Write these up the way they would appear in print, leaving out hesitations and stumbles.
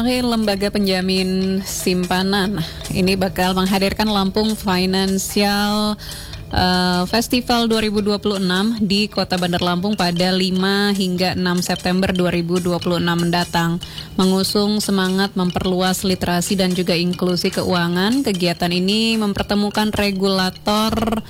Lembaga penjamin simpanan ini bakal menghadirkan Lampung Financial Festival 2026 di Kota Bandar Lampung pada 5 hingga 6 September 2026 mendatang. Mengusung semangat memperluas literasi dan juga inklusi keuangan, kegiatan ini mempertemukan regulator,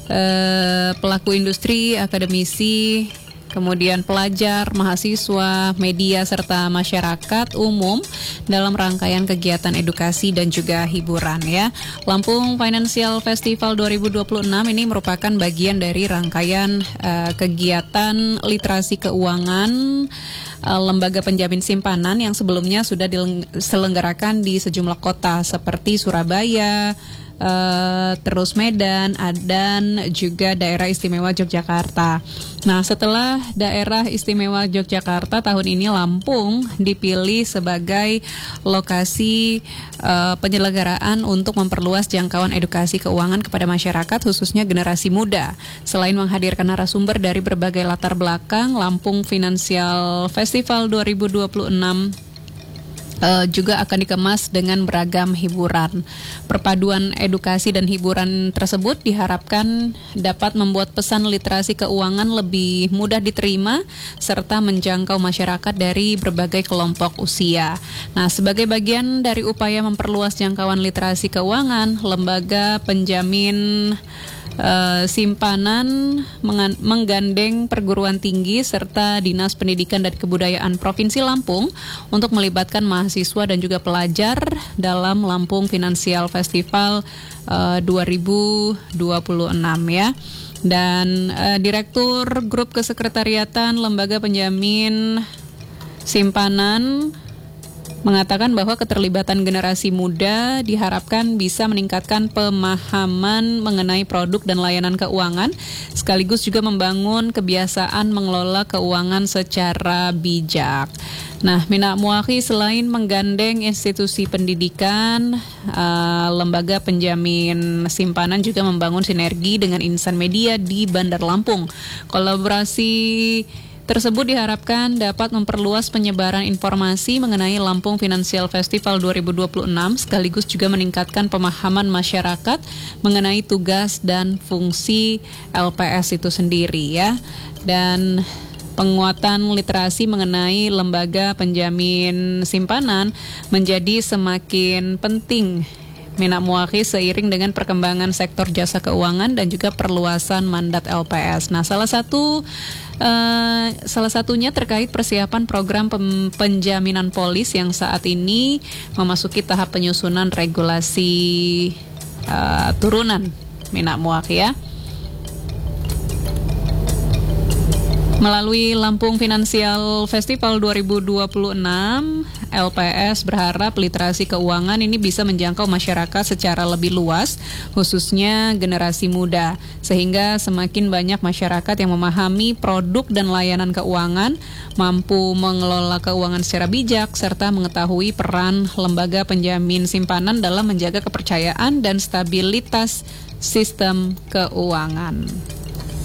pelaku industri, akademisi, kemudian pelajar, mahasiswa, media, serta masyarakat umum dalam rangkaian kegiatan edukasi dan juga hiburan ya. Lampung Financial Festival 2026 ini merupakan bagian dari rangkaian kegiatan literasi keuangan lembaga penjamin simpanan yang sebelumnya sudah diselenggarakan di sejumlah kota seperti Surabaya, terus Medan, dan juga daerah istimewa Yogyakarta. Nah, setelah daerah istimewa Yogyakarta, tahun ini Lampung dipilih sebagai lokasi penyelenggaraan untuk memperluas jangkauan edukasi keuangan kepada masyarakat, khususnya generasi muda. Selain menghadirkan narasumber dari berbagai latar belakang, Lampung Financial Festival 2026 juga akan dikemas dengan beragam hiburan. Perpaduan edukasi dan hiburan tersebut diharapkan dapat membuat pesan literasi keuangan lebih mudah diterima serta menjangkau masyarakat dari berbagai kelompok usia. Nah, sebagai bagian dari upaya memperluas jangkauan literasi keuangan, lembaga penjamin simpanan menggandeng perguruan tinggi serta Dinas Pendidikan dan Kebudayaan Provinsi Lampung untuk melibatkan mahasiswa dan juga pelajar dalam Lampung Financial Festival 2026 ya. Dan Direktur Grup Kesekretariatan Lembaga Penjamin Simpanan mengatakan bahwa keterlibatan generasi muda diharapkan bisa meningkatkan pemahaman mengenai produk dan layanan keuangan, sekaligus juga membangun kebiasaan mengelola keuangan secara bijak. Nah, Mina Muakhi selain menggandeng institusi pendidikan, lembaga penjamin simpanan juga membangun sinergi dengan insan media di Bandar Lampung. Kolaborasi tersebut diharapkan dapat memperluas penyebaran informasi mengenai Lampung Financial Festival 2026 sekaligus juga meningkatkan pemahaman masyarakat mengenai tugas dan fungsi LPS itu sendiri ya. Dan penguatan literasi mengenai lembaga penjamin simpanan menjadi semakin penting, Mina Muakhi, seiring dengan perkembangan sektor jasa keuangan dan juga perluasan mandat LPS. Nah, salah satunya terkait persiapan program penjaminan polis yang saat ini memasuki tahap penyusunan regulasi turunan, Mina Muakhi ya. Melalui Lampung Financial Festival 2026, LPS berharap literasi keuangan ini bisa menjangkau masyarakat secara lebih luas, khususnya generasi muda, sehingga semakin banyak masyarakat yang memahami produk dan layanan keuangan, mampu mengelola keuangan secara bijak, serta mengetahui peran lembaga penjamin simpanan dalam menjaga kepercayaan dan stabilitas sistem keuangan.